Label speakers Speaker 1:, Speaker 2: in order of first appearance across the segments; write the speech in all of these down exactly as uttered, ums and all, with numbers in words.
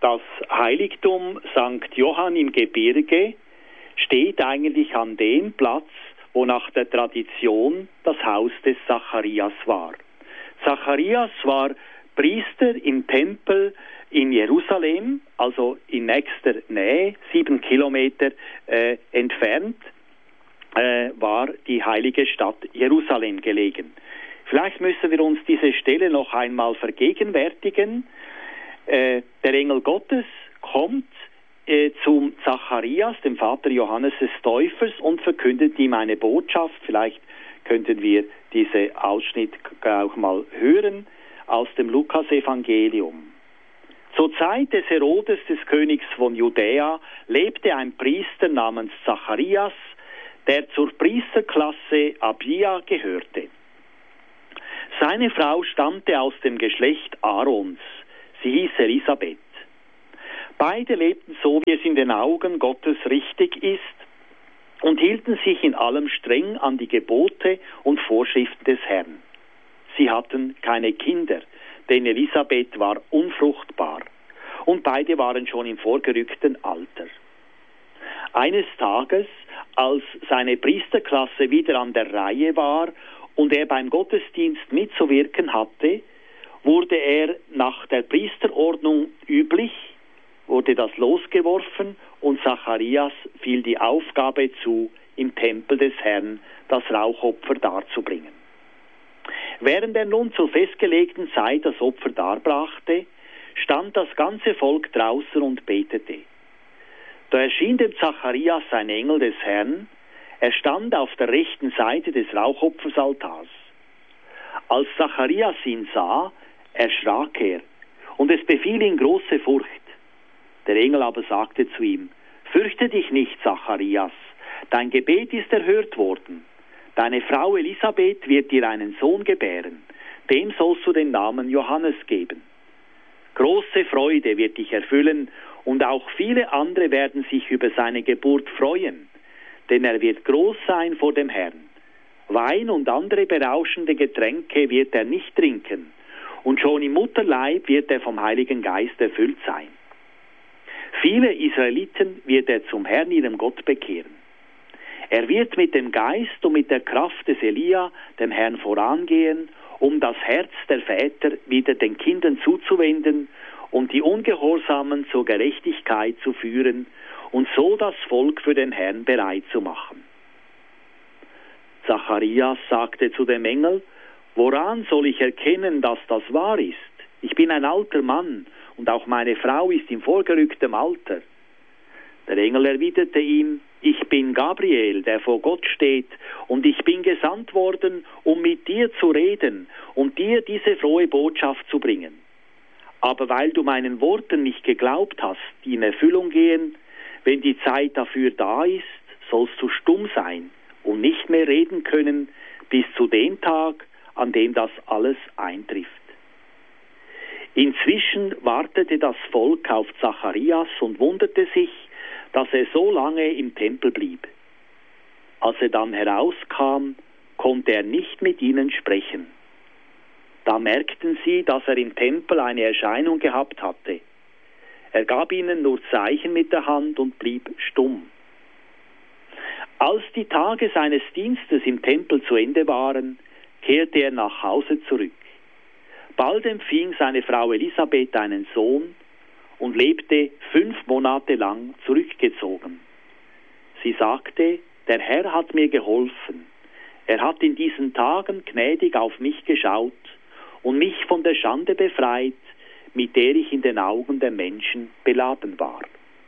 Speaker 1: Das Heiligtum Sankt Johann im Gebirge steht eigentlich an dem Platz, wo nach der Tradition das Haus des Zacharias war. Zacharias war Priester im Tempel in Jerusalem, also in nächster Nähe, sieben Kilometer äh, entfernt, äh, war die heilige Stadt Jerusalem gelegen. Vielleicht müssen wir uns diese Stelle noch einmal vergegenwärtigen. Äh, der Engel Gottes kommt äh, zum Zacharias, dem Vater Johannes des Täufers, und verkündet ihm eine Botschaft. Vielleicht könnten wir diesen Ausschnitt auch mal hören aus dem Lukas-Evangelium. Zur Zeit des Herodes, des Königs von Judäa, lebte ein Priester namens Zacharias, der zur Priesterklasse Abia gehörte. Seine Frau stammte aus dem Geschlecht Aarons. Sie hieß Elisabeth. Beide lebten so, wie es in den Augen Gottes richtig ist, und hielten sich in allem streng an die Gebote und Vorschriften des Herrn. Sie hatten keine Kinder, denn Elisabeth war unfruchtbar, und beide waren schon im vorgerückten Alter. Eines Tages, als seine Priesterklasse wieder an der Reihe war und er beim Gottesdienst mitzuwirken hatte, wurde er nach der Priesterordnung üblich, wurde das losgeworfen, und Zacharias fiel die Aufgabe zu, im Tempel des Herrn das Rauchopfer darzubringen. Während er nun zur festgelegten Zeit das Opfer darbrachte, stand das ganze Volk draußen und betete. Da erschien dem Zacharias ein Engel des Herrn. Er stand auf der rechten Seite des Rauchopfersaltars. Als Zacharias ihn sah, erschrak er, und es befiel ihn große Furcht. Der Engel aber sagte zu ihm: Fürchte dich nicht, Zacharias, dein Gebet ist erhört worden. Deine Frau Elisabeth wird dir einen Sohn gebären, dem sollst du den Namen Johannes geben. Große Freude wird dich erfüllen, und auch viele andere werden sich über seine Geburt freuen, denn er wird groß sein vor dem Herrn. Wein und andere berauschende Getränke wird er nicht trinken, und schon im Mutterleib wird er vom Heiligen Geist erfüllt sein. Viele Israeliten wird er zum Herrn, ihrem Gott, bekehren. Er wird mit dem Geist und mit der Kraft des Elia dem Herrn vorangehen, um das Herz der Väter wieder den Kindern zuzuwenden und die Ungehorsamen zur Gerechtigkeit zu führen und so das Volk für den Herrn bereit zu machen. Zacharias sagte zu dem Engel: Woran soll ich erkennen, dass das wahr ist? Ich bin ein alter Mann, und auch meine Frau ist im vorgerückten Alter. Der Engel erwiderte ihm: Ich bin Gabriel, der vor Gott steht, und ich bin gesandt worden, um mit dir zu reden und dir diese frohe Botschaft zu bringen. Aber weil du meinen Worten nicht geglaubt hast, die in Erfüllung gehen, wenn die Zeit dafür da ist, sollst du stumm sein und nicht mehr reden können, bis zu dem Tag, an dem das alles eintrifft. Inzwischen wartete das Volk auf Zacharias und wunderte sich, dass er so lange im Tempel blieb. Als er dann herauskam, konnte er nicht mit ihnen sprechen. Da merkten sie, dass er im Tempel eine Erscheinung gehabt hatte. Er gab ihnen nur Zeichen mit der Hand und blieb stumm. Als die Tage seines Dienstes im Tempel zu Ende waren, kehrte er nach Hause zurück. Bald empfing seine Frau Elisabeth einen Sohn und lebte fünf Monate lang zurückgezogen. Sie sagte: Der Herr hat mir geholfen. Er hat in diesen Tagen gnädig auf mich geschaut und mich von der Schande befreit, mit der ich in den Augen der Menschen beladen war.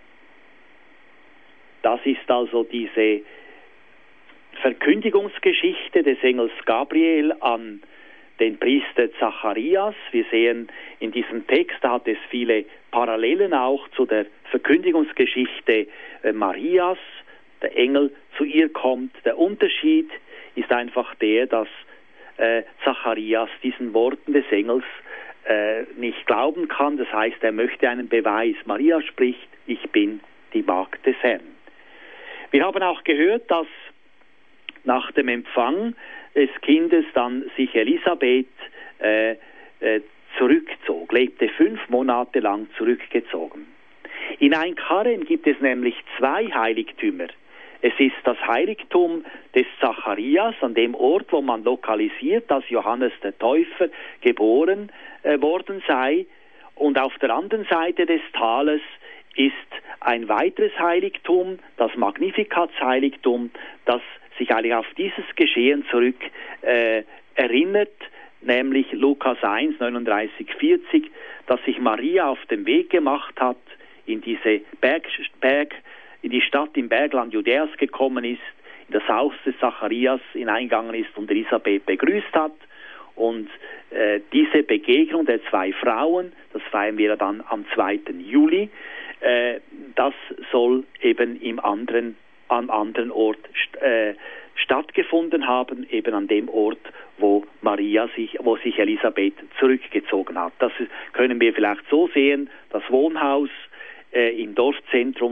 Speaker 1: Das ist also diese Verkündigungsgeschichte des Engels Gabriel an den Priester Zacharias. Wir sehen in diesem Text, da hat es viele Parallelen auch zu der Verkündigungsgeschichte Marias. Der Engel zu ihr kommt. Der Unterschied ist einfach der, dass äh, Zacharias diesen Worten des Engels äh, nicht glauben kann. Das heißt, er möchte einen Beweis. Maria spricht: Ich bin die Magd des Herrn. Wir haben auch gehört, dass nach dem Empfang des Kindes dann sich Elisabeth äh, äh, zurückzog, lebte fünf Monate lang zurückgezogen. In Ein-Karem gibt es nämlich zwei Heiligtümer. Es ist das Heiligtum des Zacharias, an dem Ort, wo man lokalisiert, dass Johannes der Täufer geboren äh, worden sei. Und auf der anderen Seite des Tales ist ein weiteres Heiligtum, das Magnifikatsheiligtum, das sich eigentlich auf dieses Geschehen zurück äh, erinnert, nämlich Lukas eins, neununddreißig, vierzig, dass sich Maria auf den Weg gemacht hat, in diese Berg, Berg, in die Stadt im Bergland Judäas gekommen ist, in das Haus des Zacharias hineingegangen ist und Elisabeth begrüßt hat. Und äh, diese Begegnung der zwei Frauen, das feiern wir dann am zweiten Juli, äh, das soll eben im anderen, am anderen Ort äh, stattgefunden haben, eben an dem Ort, wo Maria sich, wo sich Elisabeth zurückgezogen hat. Das können wir vielleicht so sehen, das Wohnhaus äh, im Dorfzentrum